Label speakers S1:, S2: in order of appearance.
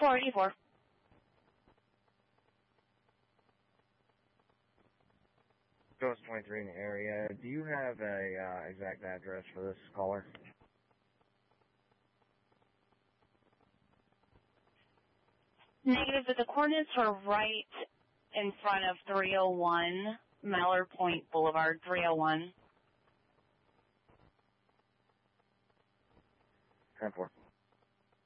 S1: 484.
S2: Ghost 23 in the area. Do you have a exact address for this caller?
S1: Negative, but the coordinates are right in front of 301 Mallard Point Boulevard, 301.
S2: 10-4.